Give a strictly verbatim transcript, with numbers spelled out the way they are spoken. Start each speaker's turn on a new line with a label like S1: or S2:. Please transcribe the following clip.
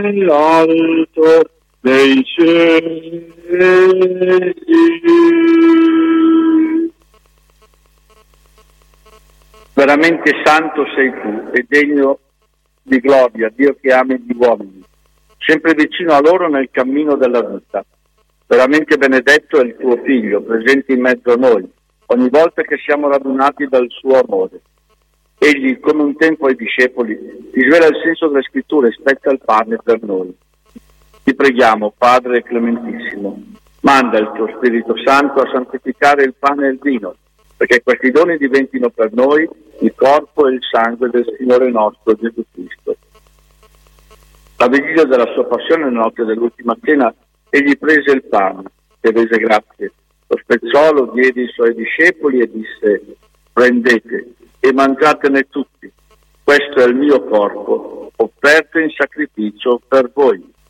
S1: nell'alto dei cieli. Veramente santo sei tu e degno di gloria, Dio che ami gli uomini, sempre vicino a loro nel cammino della vita. Veramente benedetto è il tuo Figlio, presente in mezzo a noi, ogni volta che siamo radunati dal suo amore. Egli, come un tempo ai discepoli, ti svela il senso delle scritture e spezza il pane per noi. Ti preghiamo, Padre clementissimo, manda il tuo Spirito Santo a santificare il pane e il vino, perché questi doni diventino per noi il corpo e il sangue del Signore nostro Gesù Cristo. La vigilia della sua passione, nella notte dell'ultima cena, egli prese il pane, e rese grazie, lo spezzò, lo diede ai suoi discepoli e disse: prendete e mangiatene tutti, questo è il mio corpo, offerto in sacrificio per voi.